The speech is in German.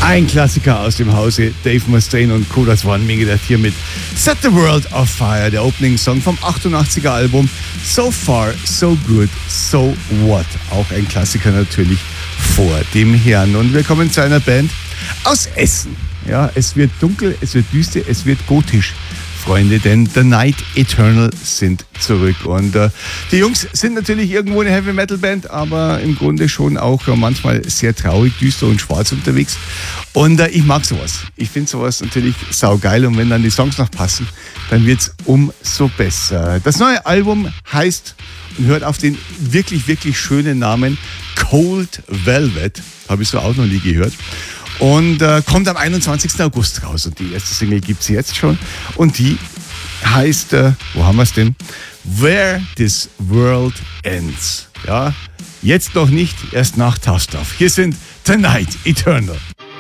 Ein Klassiker aus dem Hause Dave Mustaine und Co. Das waren Menge hier mit Set the World on Fire, der Opening-Song vom 88er Album So Far, So Good, So What. Auch ein Klassiker natürlich vor dem Herrn. Und wir kommen zu einer Band aus Essen. Ja, es wird dunkel, es wird düster, es wird gotisch, Freunde, denn The Night Eternal sind zurück. Und die Jungs sind natürlich irgendwo eine Heavy-Metal-Band, aber im Grunde schon auch manchmal sehr traurig, düster und schwarz unterwegs. Und ich mag sowas. Ich finde sowas natürlich saugeil. Und wenn dann die Songs noch passen, dann wird es umso besser. Das neue Album heißt und hört auf den wirklich, wirklich schönen Namen Cold Velvet. Habe ich so auch noch nie gehört. Und kommt am 21. August raus. Und die erste Single gibt es jetzt schon. Und die heißt, wo haben wir es denn? Where This World Ends. Ja, jetzt noch nicht, erst nach Tough Stuff. Hier sind The Night Eternal.